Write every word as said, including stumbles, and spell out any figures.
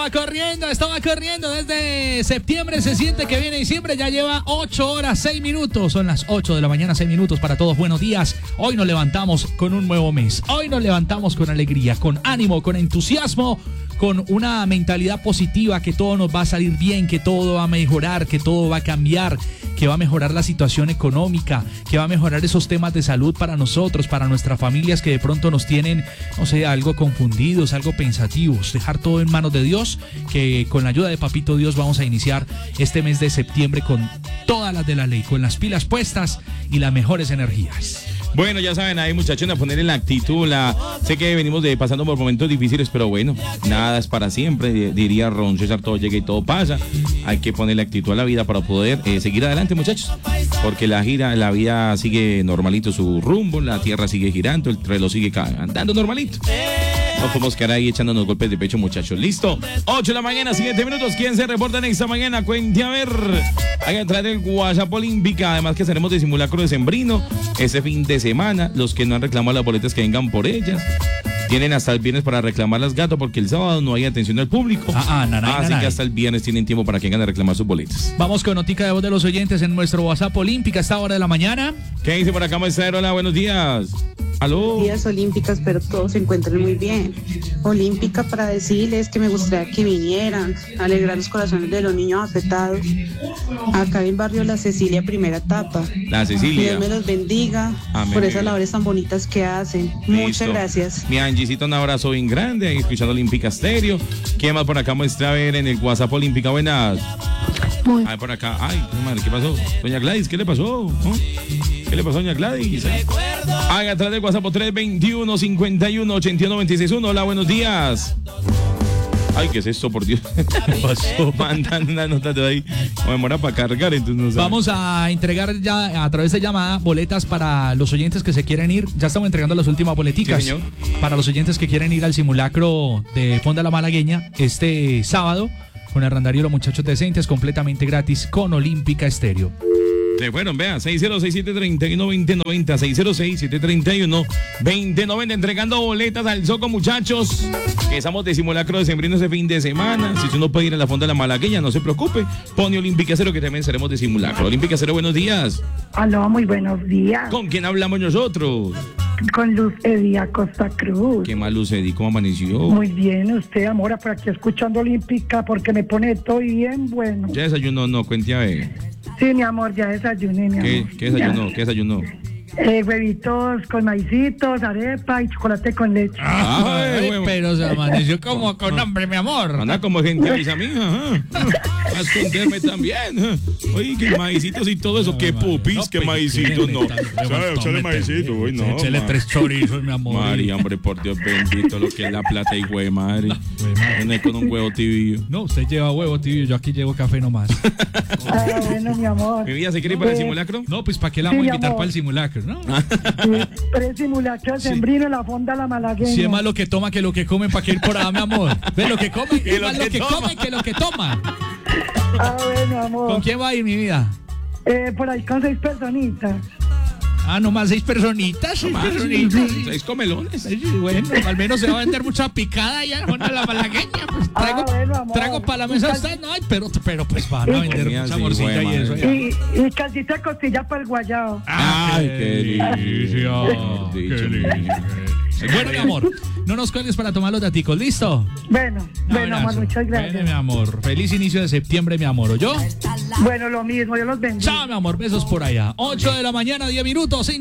va corriendo, esto va corriendo desde septiembre, se siente que viene diciembre, ya lleva ocho horas, seis minutos, son las ocho de la mañana, seis minutos para todos, buenos días. Hoy nos levantamos con un nuevo mes, hoy nos levantamos con alegría, con ánimo, con entusiasmo, con una mentalidad positiva, que todo nos va a salir bien, que todo va a mejorar, que todo va a cambiar, que va a mejorar la situación económica, que va a mejorar esos temas de salud para nosotros, para nuestras familias que de pronto nos tienen, no sé, algo confundidos, algo pensativos. Dejar todo en manos de Dios, que con la ayuda de Papito Dios vamos a iniciar este mes de septiembre con todas las de la ley, con las pilas puestas y las mejores energías. Bueno, ya saben, ahí muchachos, a poner en la actitud, la... sé que venimos de pasando por momentos difíciles, pero bueno, nada es para siempre, diría Ron César, todo llega y todo pasa. Hay que ponerle actitud a la vida para poder eh, seguir adelante, muchachos, porque la gira, la vida sigue normalito su rumbo, la tierra sigue girando, el reloj sigue andando normalito. No podemos quedar ahí echándonos golpes de pecho, muchachos. ¿Listo? ocho de la mañana, siete minutos. ¿Quién se reporta en esta mañana? Cuente a ver. Hay que entrar el WhatsApp Olímpica. Además que seremos de simulacro de sembrino ese fin de semana. Los que no han reclamado las boletas, que vengan por ellas. Tienen hasta el viernes para reclamar las gatos, porque el sábado no hay atención al público. Ah, ah, nanay, Así nanay. que hasta el viernes tienen tiempo para que vengan a reclamar sus boletas. Vamos con notica de voz de los oyentes en nuestro WhatsApp Olímpica a esta hora de la mañana. ¿Qué dice por acá, maestro? Hola, buenos días. Aló. Días olímpicas, pero todos se encuentran muy bien. Olímpica para decirles que me gustaría que vinieran a alegrar los corazones de los niños afectados. Acá en barrio La Cecilia, primera etapa. La Cecilia. Dios me los bendiga. Amén. Por esas labores tan bonitas que hacen. Muchas Listo. Gracias. Mi Angicito, un abrazo bien grande, ahí escuchando Olímpica Estéreo. ¿Quién más por acá muestra a ver en el WhatsApp Olímpica? Buenas. Muy. Ay, por acá. Ay, madre, ¿qué pasó? Doña Gladys, ¿qué le pasó? ¿No? ¿Qué le pasó a doña Gladys? Ay, atrás del WhatsApp tres veintiuno, cincuenta y uno, ochenta y uno, veintiséis uno. Hola, buenos días. Ay, ¿qué es esto, por Dios? ¿Qué pasó? Mandan una nota de ahí. Me demora para cargar, entonces no sé. Vamos a entregar ya a través de llamada boletas para los oyentes que se quieren ir. Ya estamos entregando las últimas boleticas. Sí, señor. Para los oyentes que quieren ir al simulacro de Fonda La Malagueña este sábado con el Randario y los Muchachos Decentes, completamente gratis con Olímpica Estéreo. Se fueron, vean, seis cero seis, siete tres uno, dos cero nueve cero, seis cero seis, siete tres uno, dos cero nueve cero, entregando boletas al Zoco, muchachos, que estamos de simulacro de sembrino ese fin de semana. Si usted no puede ir a la Fonda de la Malagueña, no se preocupe, pone Olímpica Cero, que también seremos de simulacro. Olímpica Cero, buenos días. Aló, muy buenos días. ¿Con quién hablamos nosotros? Con Luz Edia Costa Cruz. ¿Qué mal, Lucedi? ¿Cómo amaneció? Muy bien, usted, Amora, por aquí escuchando Olímpica, porque me pone todo bien bueno. Ya desayunó, no, cuente a ver. Sí, mi amor, ya desayuné, mi ¿Qué, amor. qué desayunó? ¿Qué desayunó? Eh, huevitos con maicitos, arepa y chocolate con leche. Ay, Ay, huevo. pero se amaneció como con hambre, mi amor. Anda como gente avisa, mija. A esconderme también. ajá. Oye, que maicitos y todo eso. Qué pupis, No, qué pues, maicitos, ¿qué no. le está- le ¿Sabe? faltó Échale meter? maicito, uy, no. Échale ma. tres chorizos, mi amor. María, hombre, por Dios bendito, lo que es la plata y güey, madre. güey, madre. Viene con un huevo tibio. No, usted lleva huevo tibio, yo aquí llevo café nomás. Ah, bueno, mi amor. Mi vida, ¿se quiere ir para el Eh, simulacro? No, pues ¿para qué la Sí, vamos a mi invitar amor. para el simulacro, no? Sí, pre-simulacro Sí. sembrino en la Fonda La Malagueña. Si es más lo que toma que lo que comen, ¿para qué ir por allá, mi amor? Ve lo que comen, Que es lo más que lo que toma. comen que lo que toma. Ah, bueno, amor. ¿Con quién va a ir, mi vida? Eh, por ahí con seis personitas. Ah, nomás seis personitas, seis Más, personitas. seis comelones. Sí, bueno, al menos se va a vender mucha picada allá en Fonda La Malagueña. Pues, traigo, Ah, bueno, amor. traigo para la mesa usted, no, ay, pero, pero pues van a vender Mira, mucha sí, morcilla güey, y eso. madre. ya. Y, y calcita de costilla para el guayao. Ay, qué delicia. Dicho, Qué mío. delicia. Bueno, mi amor, no nos cuelgues para tomar los daticos, ¿listo? Bueno, Un bueno, amor, abrazo. muchas Bueno, mi gracias. amor, feliz inicio de septiembre, mi amor, ¿o yo? Bueno, lo mismo, yo los bendiga. Chao, mi amor, besos por allá. ocho de la mañana, diez minutos.